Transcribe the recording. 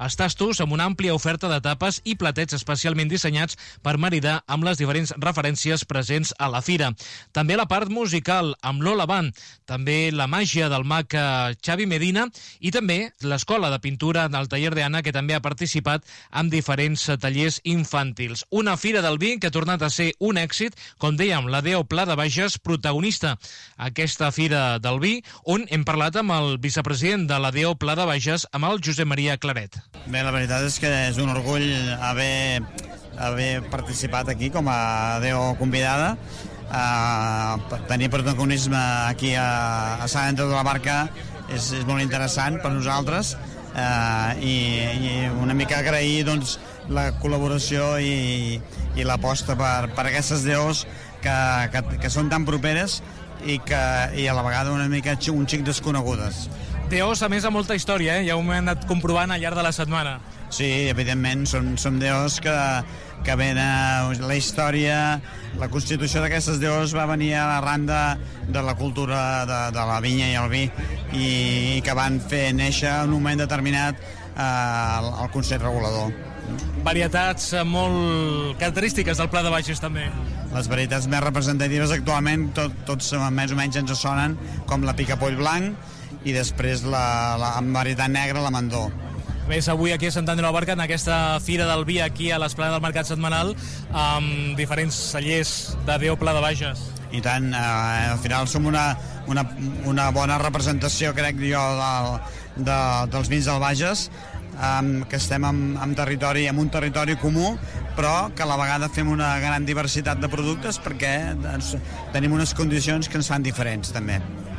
els tastos amb una àmplia oferta de tapes i platets especialment dissenyats per maridar amb les diferents referències presents a la fira. També la part musical amb l'Ola Band, també la màgia del mag Xavi Medina i també l'escola de pintura del taller d'Anna, que també ha participat en diferents tallers infantils. Una fira del vi que ha tornat a ser un èxit, com dèiem, la Deo Pla de Bages, protagonista aquesta fira del vi, on hem parlat amb el vicepresident de la Deo Pla de Bages, amb el Josep Maria Claret. Bé, la veritat és que és un orgull haver participat aquí com a Deo convidada. Tenir protagonisme aquí a Sant Andreu de la Barca és molt interessant per nosaltres, i una mica agrair doncs, la col·laboració i l'aposta per aquestes Deos que són tan properes i a la vegada una mica un xic desconegudes. Deos, a més, amb molta història, ja ho hem anat comprovant al llarg de la setmana. Sí, evidentment, són Deos que ven la història. La constitució d'aquestes Deos va venir arran de la cultura de la vinya i el vi, i que van fer néixer en un moment determinat el Consell Regulador. Varietats molt característiques del Pla de Bages, també. Les varietats més representatives actualment tots més o menys ens sonen, com la picapoll blanc i després amb varietat negra la mandó. Més avui aquí a Sant Andreu de la Barca, en aquesta fira del vi aquí a l'Esplanada del Mercat Setmanal, amb diferents cellers de Deo Pla de Bages. I tant, al final som una bona representació, crec jo, dels vins del Bages, que estem en un territori comú, però que a la vegada fem una gran diversitat de productes perquè tenim unes condicions que ens fan diferents també.